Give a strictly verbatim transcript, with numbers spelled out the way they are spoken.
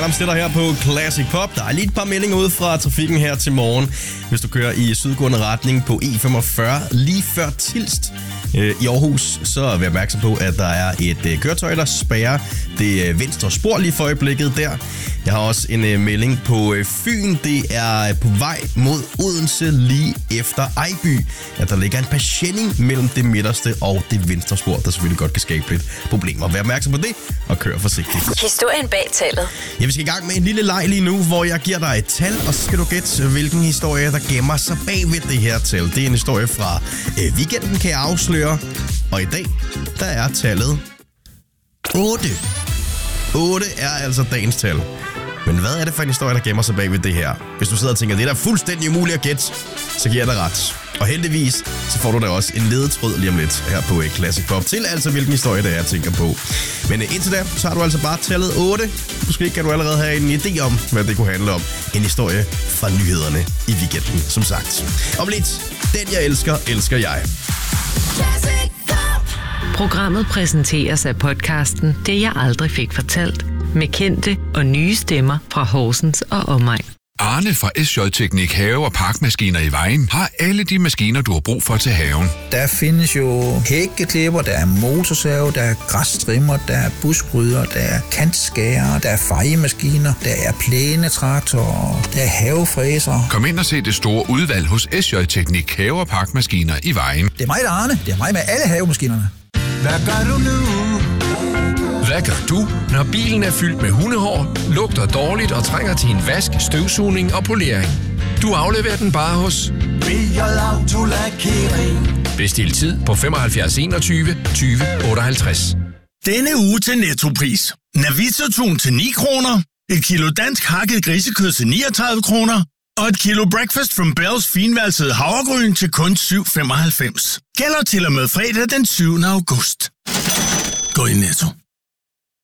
Adams stiller her på Classic Pop. Der er lige et par meldinger ud fra trafikken her til morgen. Hvis du kører i sydgående retning på E femogfyrre lige før Tilst i Aarhus, så er vi opmærksom på, at der er et køretøj, der spærrer det venstre spor lige for øjeblikket der. Jeg har også en uh, melding på uh, Fyn. Det er på vej mod Odense lige efter Ejby, at der ligger en patienning mellem det midterste og det venstre spor, der selvfølgelig godt kan skabe lidt problemer. Vær opmærksom på det og kør forsigtigt. Historien bag tallet. Ja, vi skal i gang med en lille leg lige nu, hvor jeg giver dig et tal, og så skal du gætte, hvilken historie, der gemmer sig bag ved det her tal. Det er en historie fra uh, weekenden, kan jeg afsløre. Og i dag, der er tallet otte. otte er altså dagens tal. Men hvad er det for en historie, der gemmer sig bag ved det her? Hvis du sidder og tænker, det er da fuldstændig umuligt at gætte, så giver jeg dig ret. Og heldigvis, så får du da også en ledetråd lige om lidt her på Classic Pop til, altså hvilken historie det er, jeg tænker på. Men indtil da, så har du altså bare tallet otte. Måske kan du allerede have en idé om, hvad det kunne handle om. En historie fra nyhederne i weekenden, som sagt. Om lidt, den jeg elsker, elsker jeg. Programmet præsenteres af podcasten Det jeg aldrig fik fortalt, med kendte og nye stemmer fra Horsens og omegn. Arne fra S J Teknik Have- og Parkmaskiner i Vejen har alle de maskiner, du har brug for til haven. Der findes jo hækkeklipper, der er motorsav, der er græsstrimmer, der er buskrydder, der er kantskærer, der er fejemaskiner, der er plænetraktorer, der er havefræser. Kom ind og se det store udvalg hos S J Teknik Have- og Parkmaskiner i Vejen. Det er mig, der er Arne. Det er mig med alle havemaskinerne. Hvad gør du nu? Hvad gør du, når bilen er fyldt med hundehår, lugter dårligt og trænger til en vask, støvsugning og polering? Du afleverer den bare hos Royal Auto Lakering. Bestil tid på femoghalvfjerds enogtyve tyve otteoghalvtreds. Denne uge til Nettopris. Navita-tun til ni kroner, et kilo dansk hakket grisekød til niogtredive kroner, og et kilo Breakfast from Bells finvalsede havregryn til kun syv femoghalvfems. Gælder til og med fredag den syvende august. Gå i Netto.